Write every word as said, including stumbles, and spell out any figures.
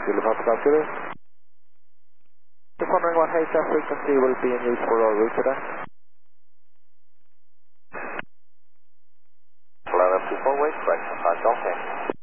Zulu Papa Golf Zulu. Just wondering what H F frequency will be in use for our route today? eleven two four, wait, correction, five Golf ten.